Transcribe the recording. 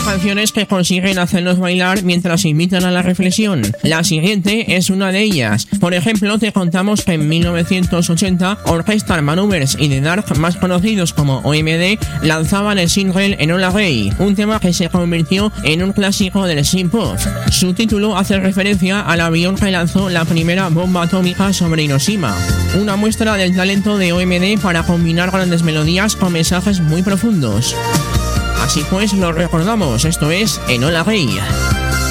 canciones que consiguen hacernos bailar mientras invitan a la reflexión. La siguiente es una de ellas. Por ejemplo, te contamos que en 1980 Orchestral Manoeuvres y The Dark, más conocidos como OMD, lanzaban el single Enola Gay, un tema que se convirtió en un clásico del synth-pop. Su título hace referencia al avión que lanzó la primera bomba atómica sobre Hiroshima, una muestra del talento de OMD para combinar grandes melodías con mensajes muy profundos. Así pues, lo recordamos, esto es Enola Gay.